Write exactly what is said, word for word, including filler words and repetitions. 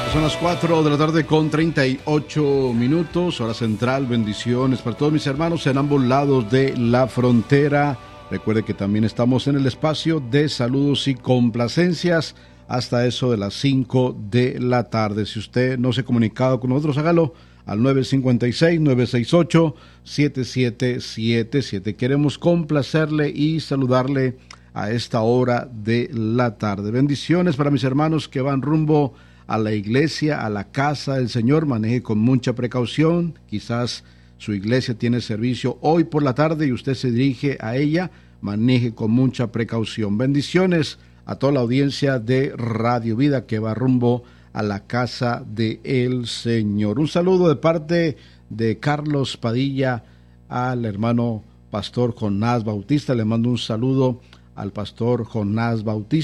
Son las cuatro de la tarde con treinta y ocho minutos, hora central. Bendiciones para todos mis hermanos en ambos lados de la frontera. Recuerde que también estamos en el espacio de saludos y complacencias hasta eso de las cinco de la tarde. Si usted no se ha comunicado con nosotros, hágalo al nueve cinco seis, nueve seis ocho, siete siete siete siete. Queremos complacerle y saludarle a esta hora de la tarde. Bendiciones para mis hermanos que van rumbo a la iglesia, a la casa del Señor. Maneje con mucha precaución. Quizás su iglesia tiene servicio hoy por la tarde y usted se dirige a ella. Maneje con mucha precaución. Bendiciones a toda la audiencia de Radio Vida que va rumbo a la casa del Señor. Un saludo de parte de Carlos Padilla al hermano pastor Jonás Bautista. Le mando un saludo al pastor Jonás Bautista.